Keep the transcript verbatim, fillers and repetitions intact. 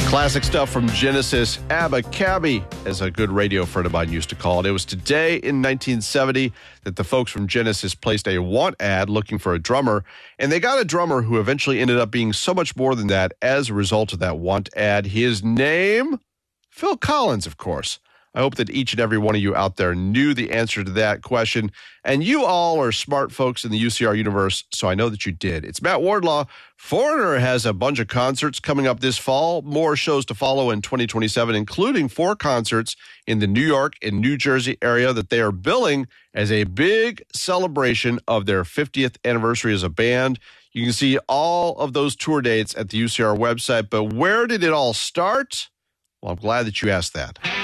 Classic stuff from Genesis. Abba Cabby, as a good radio friend of mine used to call it. It was today in nineteen seventy that the folks from Genesis placed a want ad looking for a drummer, and they got a drummer who eventually ended up being so much more than that as a result of that want ad. His name? Phil Collins, of course. I hope that each and every one of you out there knew the answer to that question. And you all are smart folks in the U C R universe, so I know that you did. It's Matt Wardlaw. Foreigner has a bunch of concerts coming up this fall. More shows to follow in twenty twenty-seven, including four concerts in the New York and New Jersey area that they are billing as a big celebration of their fiftieth anniversary as a band. You can see all of those tour dates at the U C R website. But where did it all start? Well, I'm glad that you asked that.